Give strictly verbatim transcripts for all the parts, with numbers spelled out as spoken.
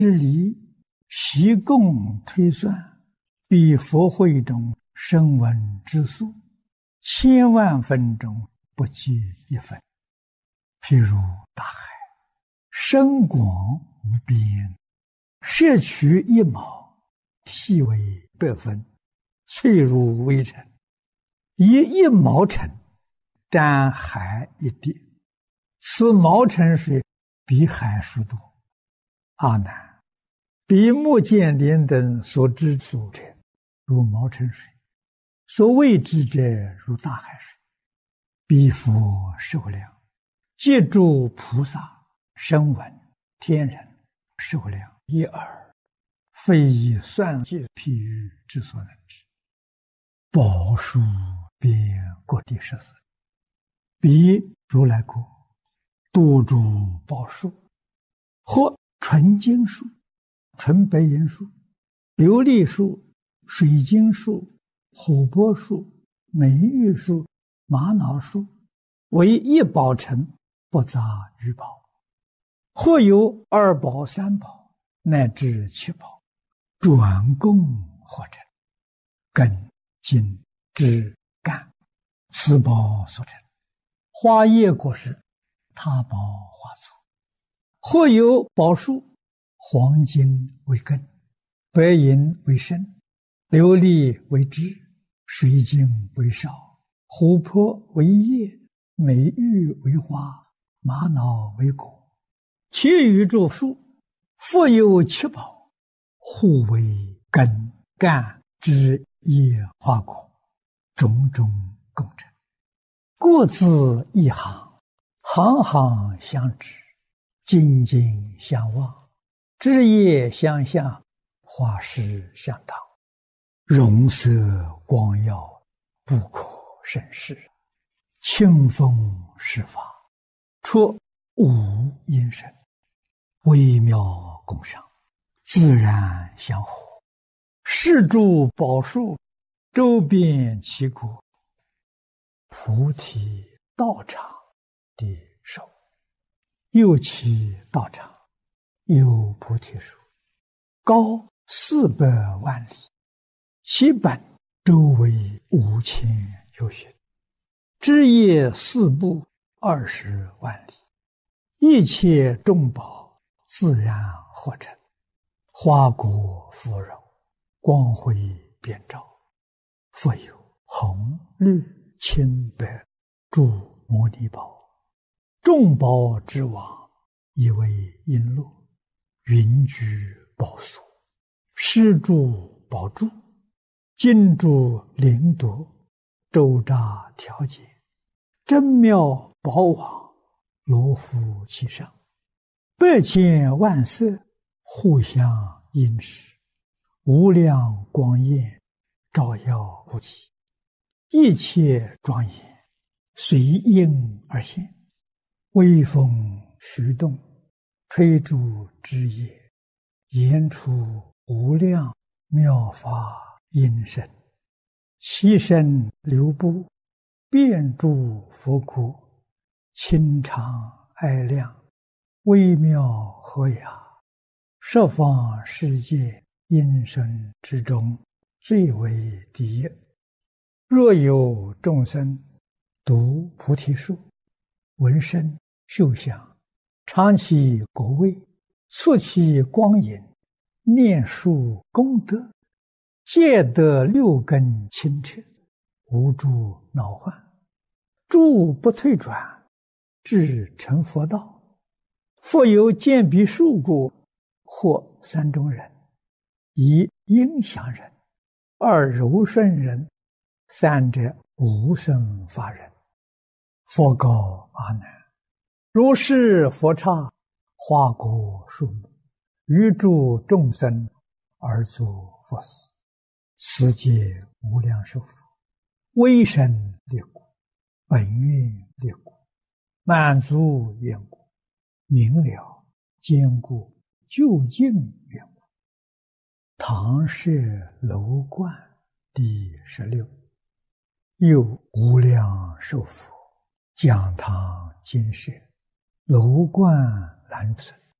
之理，习共推算，比佛会中声闻之数，千万分中不计一分。譬如大海，深广无边，摄取一毛，细为百分，脆如微尘，以一毛尘沾海一滴，此毛尘水比海数多。阿难，比目犍连等所知数者，如毛尘水；所未知者，如大海水。彼佛寿量，借诸菩萨、声闻、天人寿量一耳，非以算计譬喻之所能知。宝树遍各地十四，彼如来国，多诸宝树，或纯金树、纯白银树、琉璃树、水晶树、琥珀树、美玉树、玛瑙树，为一宝城，不杂于宝。或有二宝、三宝，乃至七宝，转供或成，根、茎、枝、干，此宝所成。花叶果实，他宝花簇。或有宝树，黄金为根，白银为身，琉璃为枝，水晶为少，琥珀为叶，美玉为花，玛瑙为果。其余诸树，复有七宝，互为根、干、枝、叶、花、果，种种共成。各自一行，行行相知，茎茎相望，枝叶相向，花实相当，容色光耀，不可胜视。清风施法，出无因声，微妙共赏，自然相合。是诸宝树，周遍其国，菩提道场的手。又其道场，有菩提树，高四百万里，其本周围五千由旬，枝叶四部二十万里，一切众宝自然合成，花果芙蓉，光辉遍照。复有红、绿、青、白诸摩尼宝，众宝之王，以为璎珞，云居宝所，施诸宝柱，金珠灵夺，周匝调节，真妙宝网，罗敷其上，百千万色，互相映饰，无量光焰，照耀不极，一切庄严，随应而现。微风徐动，吹诸枝叶，言出无量妙法音声，其声流布，遍诸佛国，清长哀亮，微妙和雅，十方世界音声之中，最为第一。若有众生读菩提树，闻声嗅香，尝其果味，触其光影，念树功德，皆得六根清澈，无诸恼患，诸不退转，至成佛道。复有见彼树故，或三种人：一应祥人，二柔顺人，三者无生法人。佛告阿难：如是佛刹，花果树木，于诸众生而作佛事，此皆无量寿佛，威神力故，本愿力故，满足缘故，明了坚固究竟缘故。唐舍楼观第十六。又无量寿佛，讲堂金舍，楼观栏存，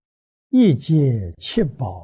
一劫七宝